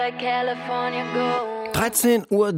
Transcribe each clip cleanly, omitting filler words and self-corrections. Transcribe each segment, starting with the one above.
13:30 Uhr.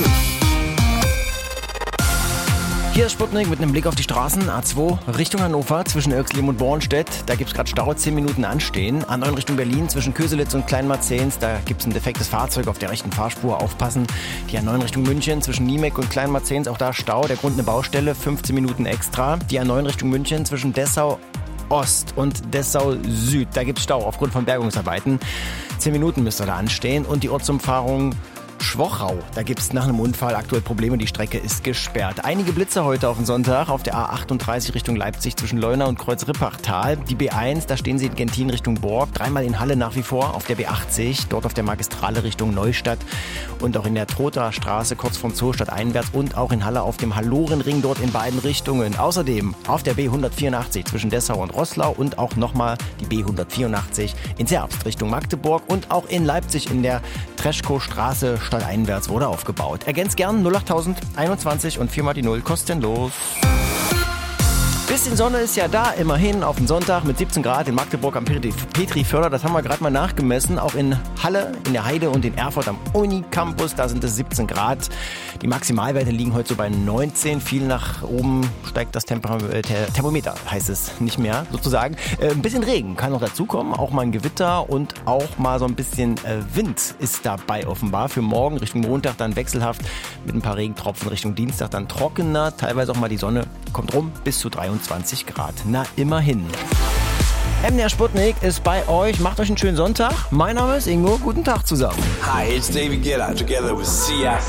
Hier ist Sputnik mit einem Blick auf die Straßen. A2 Richtung Hannover zwischen Irxleben und Bornstedt. Da gibt's gerade Stau, 10 Minuten anstehen. A9 Richtung Berlin zwischen Köselitz und Kleinmarzens. Da gibt's ein defektes Fahrzeug auf der rechten Fahrspur. Aufpassen. Die A9 Richtung München zwischen Niemek und Kleinmarzens. Auch da Stau. Der Grund eine Baustelle. 15 Minuten extra. Die A9 Richtung München zwischen Dessau Ost und Dessau Süd. Da gibt's Stau aufgrund von Bergungsarbeiten. 10 Minuten müsste da anstehen. Und die Ortsumfahrung Schwochau, da gibt es nach einem Unfall aktuell Probleme, die Strecke ist gesperrt. Einige Blitze heute auf den Sonntag auf der A38 Richtung Leipzig zwischen Leuna und Kreuz-Rippachtal. Die B1, da stehen sie in Gentin Richtung Borg, dreimal in Halle nach wie vor auf der B80, dort auf der Magistrale Richtung Neustadt und auch in der Trotha Straße kurz vom Zoostadt einwärts und auch in Halle auf dem Hallorenring dort in beiden Richtungen. Außerdem auf der B184 zwischen Dessau und Roßlau und auch nochmal die B184 in Zerbst Richtung Magdeburg und auch in Leipzig in der Treschkow-Straße stadteinwärts wurde aufgebaut. Ergänzt gern 08000 21 und 4 mal die 0 kostenlos. Bisschen Sonne ist ja da, immerhin auf den Sonntag mit 17 Grad in Magdeburg am Petri-Förder. Das haben wir gerade mal nachgemessen. Auch in Halle, in der Heide und in Erfurt am Unicampus, da sind es 17 Grad. Die Maximalwerte liegen heute so bei 19. Viel nach oben steigt das Thermometer, heißt es nicht mehr sozusagen. Ein bisschen Regen kann noch dazukommen, auch mal ein Gewitter und auch mal so ein bisschen Wind ist dabei offenbar. Für morgen Richtung Montag dann wechselhaft mit ein paar Regentropfen, Richtung Dienstag dann trockener. Teilweise auch mal die Sonne kommt rum bis zu 23 Grad. Na, immerhin. MDR Sputnik ist bei euch. Macht euch einen schönen Sonntag. Mein Name ist Ingo. Guten Tag zusammen. Hi, it's David Guetta together with Sia.